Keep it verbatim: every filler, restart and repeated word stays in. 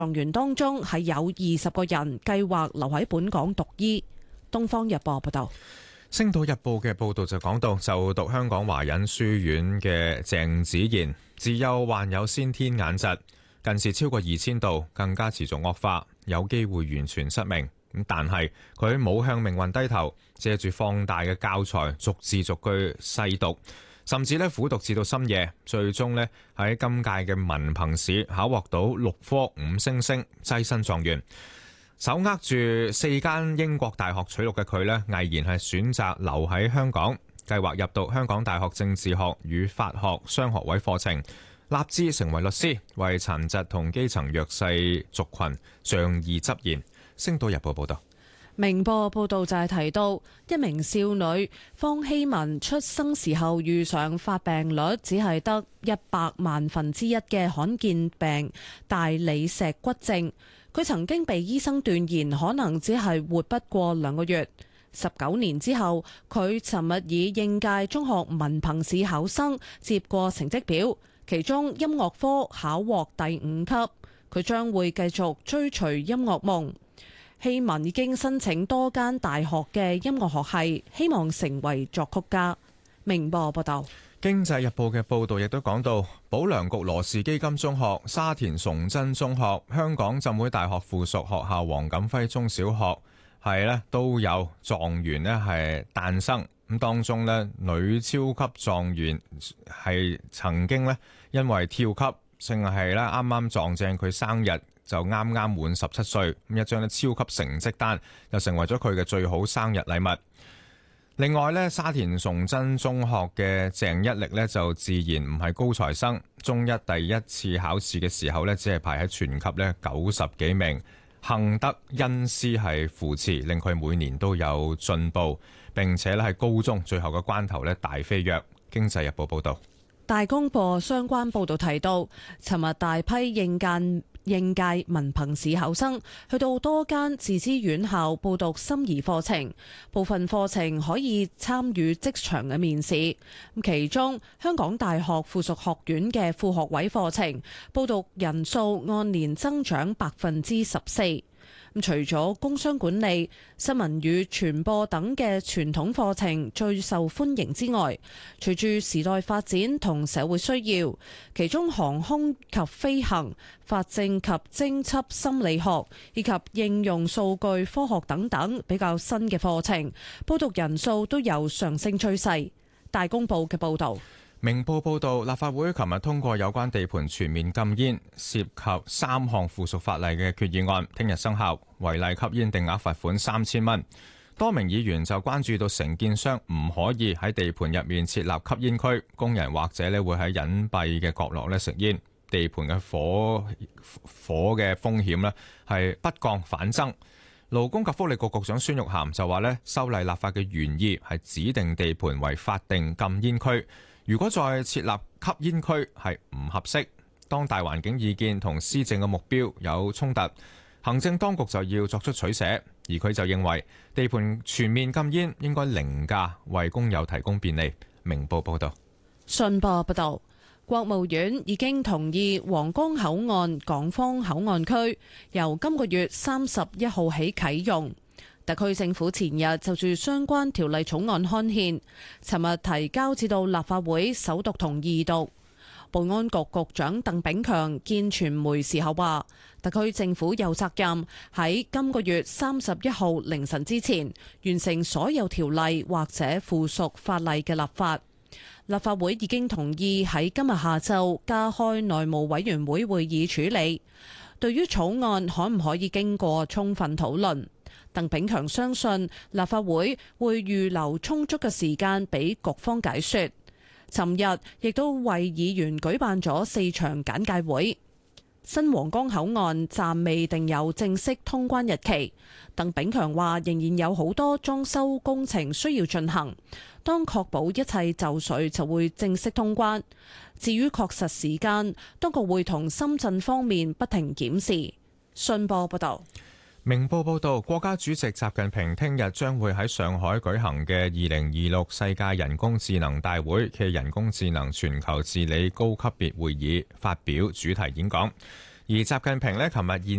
狀元當中係有二十個人計劃留喺本港讀醫。東方日報報道。 星島日報嘅報道就講到，就讀香港華仁書院嘅鄭子賢自幼患有先天眼疾，近視超過二千度，更加持續惡化，有機會完全失明。咁但係佢冇向命運低頭，借住放大嘅教材逐字逐句細讀，甚至咧苦讀至到深夜，最終咧喺今屆嘅文憑試考獲到六科五星星，躋身狀元。手握住四間英國大學取錄嘅佢咧，毅然係選擇留喺香港，計劃入讀香港大學政治學與法學雙學位課程，立志成為律師，為殘疾同基層弱勢族群仗義執言。星島日報報道。 明報報道就係提到，一名少女方希文出生時候遇上發病率只係得一百萬分之一嘅罕見病大理石骨症。佢曾經被醫生斷言可能只係活不過兩個月。十九年之後，佢尋日以應屆中學文憑試考生接過成績表，其中音樂科考獲第五級。佢將會繼續追隨音樂夢。希文已經申請多間大學嘅音樂學系，希望成為作曲家。明報報道。 經濟日報嘅報導亦都講到，保良局羅氏基金中學、沙田崇真中學、香港浸會大學附屬學校黃錦輝中小學係咧都有狀元咧係誕生。咁當中咧女超級狀元係曾經咧因為跳級，正係咧啱啱撞正佢生日，就啱啱滿十七歲，咁一張咧超級成績單就成為咗佢嘅最好生日禮物。另外咧，沙田崇真中學嘅鄭一力咧就自然唔係高材生，中一第一次考試嘅時候咧，只係排喺全級咧九十幾名，幸得恩師係扶持，令佢每年都有進步，並且咧喺高中最後嘅關頭咧大飛躍。經濟日報報道。 大公報相關報導提到，尋日大批應屆應屆文憑試考生去到多間自資院校報讀心儀課程，部分課程可以參與職場嘅面試。其中香港大學附屬學院嘅副學位課程報讀人數按年增長百分之十四。咁除咗工商管理、新聞與傳播等嘅傳統課程最受歡迎之外，隨住時代發展同社會需要，其中航空及飛行、法政及偵測心理學以及應用數據科學等等比較新嘅課程，報讀人數都有上升趨勢。大公報嘅報導。 明報報導，立法會琴日通過有關地盤全面禁煙涉及三項附屬法例嘅決議案，聽日生效，違例吸煙定額罰款三千蚊。多名議員就關注到承建商唔可以喺地盤入面設立吸煙區，工人或者咧會喺隱蔽嘅角落咧食煙，地盤嘅火火嘅風險咧係不降反增。勞工及福利局局長孫玉菡就話咧，修例立法嘅原意係指定地盤為法定禁煙區。如果再設立吸煙區係唔合適，當大環境意見同施政嘅目標有衝突，行政當局就要作出取捨。而佢就認為地盤全面禁煙應該凌駕為工友提供便利。明報報道。 信報報道，國務院已經同意皇崗口岸港方口岸區由今個月三十一號起啟用。特區政府前日就住相關條例草案刊憲，尋日提交至到立法會首讀同二讀。保安局局長鄧炳強見傳媒時候話，特區政府有責任喺今個月三十一號凌晨之前完成所有條例或者附屬法例嘅立法。立法會已經同意喺今日下晝加開內務委員會會議處理。對於草案可唔可以經過充分討論，鄧炳強相信立法會會預留充足嘅時間俾局方解說。尋日亦都為議員舉辦咗四場簡介會。新皇崗口岸暫未定有正式通關日期。鄧炳強話仍然有好多裝修工程需要進行，當確保一切就緒就會正式通關。至於確實時間，當局會同深圳方面不停檢視。信報報道。 明報報道，國家主席習近平聽日將會喺上海舉行嘅二零二六世界人工智能大會暨人工智能全球治理高級別會議發表主題演講。 而習近平呢，琴日現